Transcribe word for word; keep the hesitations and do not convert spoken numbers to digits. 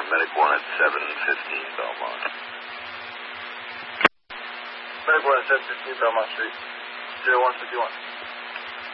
Medic one at seven fifteen Belmont. Medic one at seven fifteen Belmont Street. zero one fifty-one.